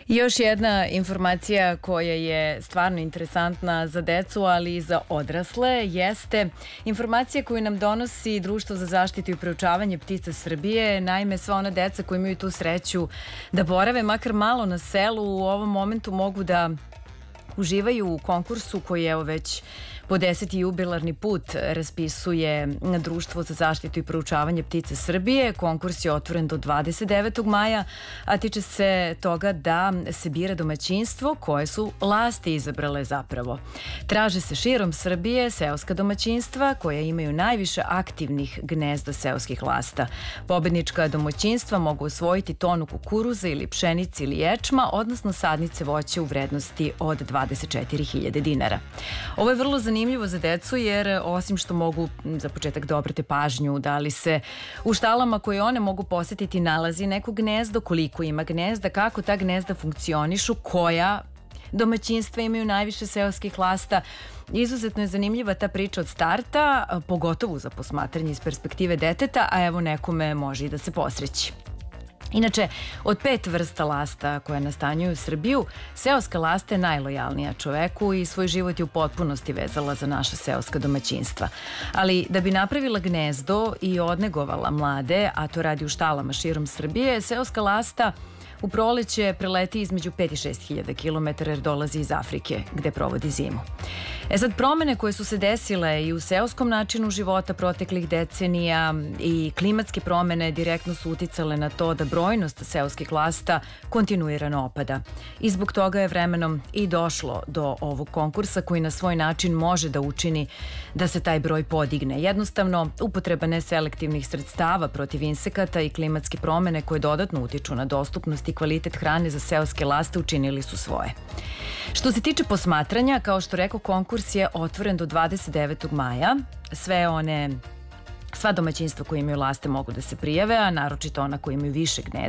Još jedna informacija koja je stvarno interesantna za decu, ali i za odrasle, jeste informacija koju nam donosi Društvo za zaštitu i proučavanje ptica Srbije. Naime, sva ona deca koji imaju tu sreću da borave makar malo na selu u ovom momentu mogu da uživaju u konkursu koji je evo već po 10. jubilarni put raspisuje Društvo za zaštitu i proučavanje ptica Srbije. Konkurs je otvoren do 29. maja, a tiče se toga da se bira domaćinstvo koje su lasti izabrale zapravo. Traže se širom Srbije seoska domaćinstva koja imaju najviše aktivnih gnezda seoskih lasta. Pobednička domaćinstva mogu osvojiti tonu kukuruza ili pšenice ili ječma, odnosno sadnice voća u vrednosti od 24.000 dinara. Ovo je vrlo zanimljivo za decu jer osim što mogu za početak da obrate pažnju da li se u štalama koje one mogu posetiti nalazi neko gnezdo, koliko ima gnezda, kako ta gnezda funkcionišu, koja domaćinstva imaju najviše seoskih lasta. Izuzetno je zanimljiva ta priča od starta, pogotovo za posmatranje iz perspektive deteta, a evo nekome može i da se posreći. Inače, od 5 vrsta lasta koje nastanjuju Srbiju, seoska lasta je najlojalnija čoveku i svoj život je u potpunosti vezala za naša seoska domaćinstva. Ali da bi napravila gnezdo i odnegovala mlade, a to radi u štalama širom Srbije, seoska lasta u proleće preleti između 5 i 6 hiljada kilometara jer dolazi iz Afrike gde provodi zimu. Sad, promene koje su se desile i u seoskom načinu života proteklih decenija i klimatske promene direktno su uticale na to da brojnost seoskih lasta kontinuirano opada. I zbog toga je vremenom i došlo do ovog konkursa koji na svoj način može da učini da se taj broj podigne. Jednostavno, upotreba neselektivnih sredstava protiv insekata i klimatske promene koje dodatno utiču na dostupnost i kvalitet hrane za seoske laste učinili su svoje. Što se tiče posmatranja, kao što rekao, konkurs je otvoren do 29. maja. Sva domaćinstva koje imaju laste mogu da se prijave, a naročito ona koji imaju više gnezda.